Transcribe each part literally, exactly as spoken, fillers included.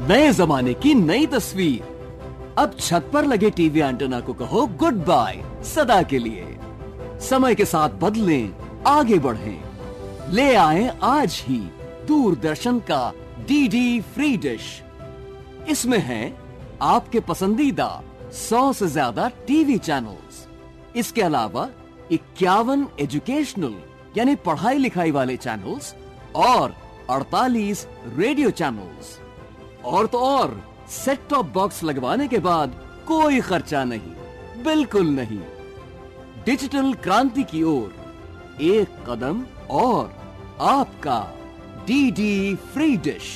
नए जमाने की नई तस्वीर। अब छत पर लगे टीवी एंटेना को कहो गुड बाय सदा के लिए। समय के साथ बदलें, आगे बढ़ें। ले आए आज ही दूरदर्शन का डीडी फ्री डिश। इसमें है आपके पसंदीदा सौ से ज्यादा टीवी चैनल्स। इसके अलावा इक्यावन एजुकेशनल यानी पढ़ाई लिखाई वाले चैनल्स और अड़तालीस रेडियो चैनल्स। और तो और सेट टॉप बॉक्स लगवाने के बाद कोई खर्चा नहीं, बिल्कुल नहीं। डिजिटल क्रांति की ओर एक कदम और आपका डीडी फ्री डिश।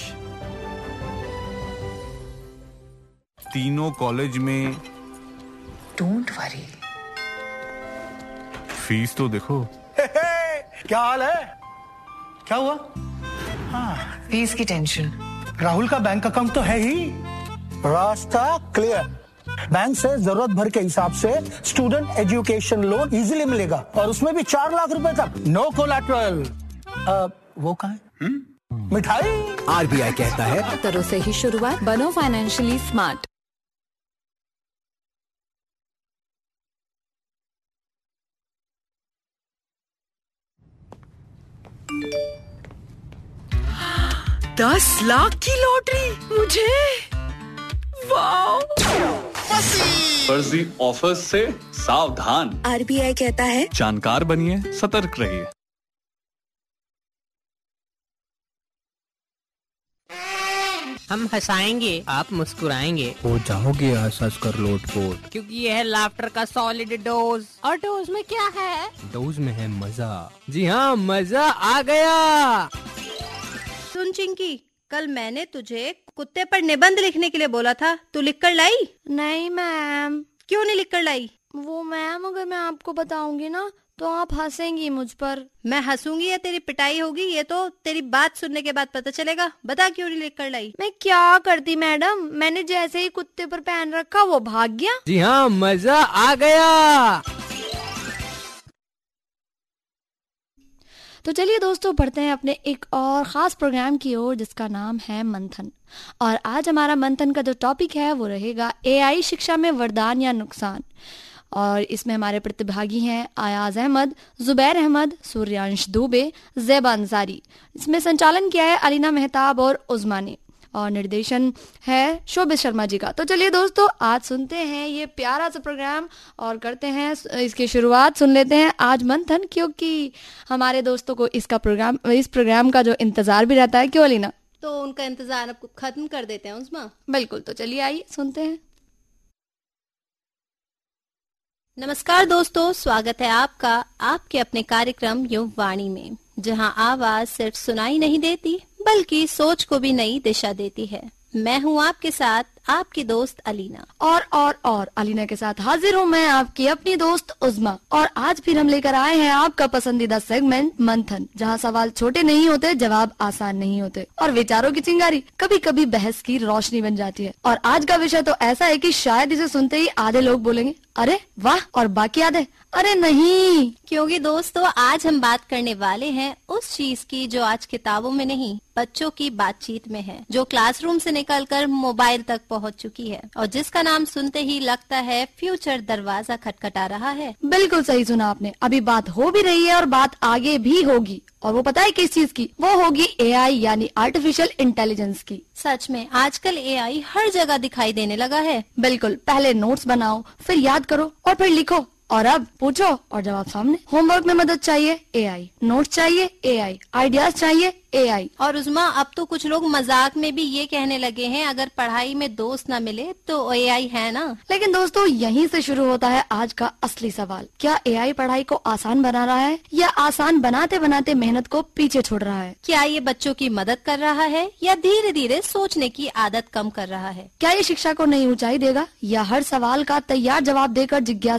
तीनों कॉलेज में डोंट वरी, फीस तो देखो। क्या हाल है? क्या हुआ? हाँ, फीस की टेंशन। राहुल का बैंक अकाउंट तो है ही। रास्ता क्लियर। बैंक से जरूरत भर के हिसाब से स्टूडेंट एजुकेशन लोन इजीली मिलेगा और उसमें भी चार लाख रुपए तक। No collateral. वो कहाँ है? मिठाई। आरबीआई कहता है तरह से ही शुरुआत, बनो फाइनेंशियली स्मार्ट। दस लाख की लॉटरी मुझे। वाओ! फर्जी ऑफर्स से सावधान। आरबीआई कहता है जानकार बनिए, सतर्क रहिए। हम हंसाएंगे, आप मुस्कुराएंगे, हो जाओगे हंस हंस कर लोटपोट, क्योंकि ये है लाफ्टर का सॉलिड डोज। और डोज में क्या है? डोज में है मजा। जी हाँ, मजा आ गया। सुन चिंकी, कल मैंने तुझे कुत्ते पर निबंध लिखने के लिए बोला था, तू लिख कर लाई? नहीं मैम। क्यों नहीं लिख कर लाई? वो मैम, अगर मैं आपको बताऊंगी ना तो आप हंसेंगी मुझ पर। मैं हंसूंगी या तेरी पिटाई होगी ये तो तेरी बात सुनने के बाद पता चलेगा। बता क्यों नहीं लिख कर लाई? मैं क्या करती मैडम, मैंने जैसे ही कुत्ते पर पैन रखा वो भाग गया। जी हाँ, मजा आ गया। तो चलिए दोस्तों, बढ़ते हैं अपने एक और खास प्रोग्राम की ओर जिसका नाम है मंथन। और आज हमारा मंथन का जो टॉपिक है वो रहेगा एआई शिक्षा में वरदान या नुकसान। और इसमें हमारे प्रतिभागी हैं आयाज अहमद, जुबैर अहमद, सूर्यांश दुबे, ज़ेबा अंसारी। इसमें संचालन किया है अलीना मेहताब और उज़मा ने, और निर्देशन है शोभित शर्मा जी का। तो चलिए दोस्तों, आज सुनते हैं ये प्यारा सा प्रोग्राम और करते हैं इसकी शुरुआत। सुन लेते हैं आज मंथन, क्योंकि हमारे दोस्तों को इसका प्रोग्राम इस प्रोग्राम का जो इंतजार भी रहता है। क्यों अलीना? तो उनका इंतजार अब खत्म कर देते हैं उज़मा। बिल्कुल, तो चलिए आइए सुनते हैं। नमस्कार दोस्तों, स्वागत है आपका आपके अपने कार्यक्रम युववाणी में, जहां आवाज सिर्फ सुनाई नहीं देती बल्कि सोच को भी नई दिशा देती है। मैं हूं आपके साथ आपकी दोस्त अलीना। और और और अलीना के साथ हाजिर हूं मैं आपकी अपनी दोस्त उज़मा। और आज फिर हम लेकर आए हैं आपका पसंदीदा सेगमेंट मंथन, जहां सवाल छोटे नहीं होते, जवाब आसान नहीं होते और विचारों की चिंगारी कभी कभी बहस की रोशनी बन जाती है। और आज का विषय तो ऐसा है कि शायद इसे सुनते ही आधे लोग बोलेंगे अरे वाह, और बाकी आधे अरे नहीं। क्योंकि दोस्तों, आज हम बात करने वाले हैं उस चीज की जो आज किताबों में नहीं बच्चों की बातचीत में है, जो क्लासरूम से निकलकर मोबाइल तक पहुंच चुकी है और जिसका नाम सुनते ही लगता है फ्यूचर दरवाजा खटखटा रहा है। बिल्कुल सही सुना आपने। अभी बात हो भी रही है और बात आगे भी होगी, और वो पता है किस चीज की? वो होगी एआई यानी आर्टिफिशियल इंटेलिजेंस की। सच में आजकल एआई हर जगह दिखाई देने लगा है। बिल्कुल, पहले नोट्स बनाओ, फिर याद करो और फिर लिखो, और अब पूछो और जवाब सामने। होमवर्क में मदद चाहिए एआई, नोट्स चाहिए एआई, आइडियाज चाहिए एआई। और उज़मा, अब तो कुछ लोग मजाक में भी ये कहने लगे हैं अगर पढ़ाई में दोस्त न मिले तो एआई है ना। लेकिन दोस्तों, यहीं से शुरू होता है आज का असली सवाल। क्या एआई पढ़ाई को आसान बना रहा है या आसान बनाते बनाते मेहनत को पीछे छोड़ रहा है? क्या ये बच्चों की मदद कर रहा है या धीरे धीरे सोचने की आदत कम कर रहा है? क्या ये शिक्षा को नई ऊंचाई देगा या हर सवाल का तैयार जवाब देकर जिज्ञासा